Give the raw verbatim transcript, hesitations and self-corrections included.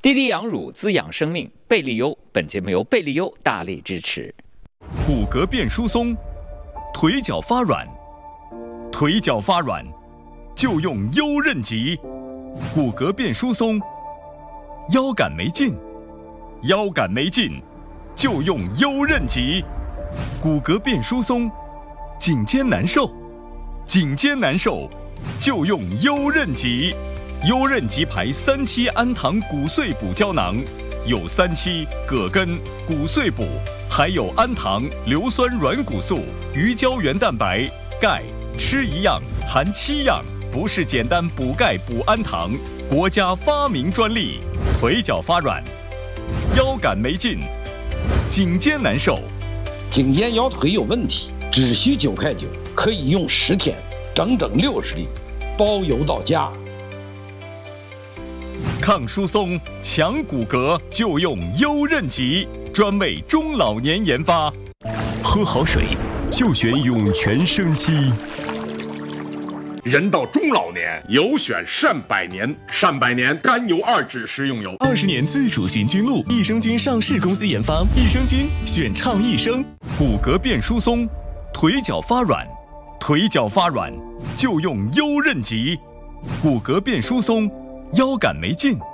滴滴养乳滋养生命，贝利优。本节目由贝利优大力支持。 骨骼变疏松，腿脚发软，腿脚发软就用优韧极。骨骼变疏松，腰杆没劲，腰杆没劲就用优韧极。骨骼变疏松，颈肩难受，颈肩难受就用优韧极。优韧极牌三七氨糖骨碎补胶囊，有三七、葛根、骨碎补，还有氨糖、硫酸软骨素、鱼胶原蛋白、钙，吃一样含七样，不是简单补钙补氨糖，国家发明专利。腿脚发软，腰杆没劲，颈肩难受， 颈肩腰腿有问题，只需九块九，可以用十天，整整六十粒，包邮到家。 抗疏松、强骨骼就用优韧极，专为中老年研发。 喝好水就选涌泉生机。 人到中老年，有选善百年。善百年甘油二酯食用油， 二十年自主寻菌露，益生菌上市公司研发，益生菌选畅益生。 骨骼变疏松，腿脚发软，腿脚发软就用优韧极。骨骼变疏松，腰杆没劲，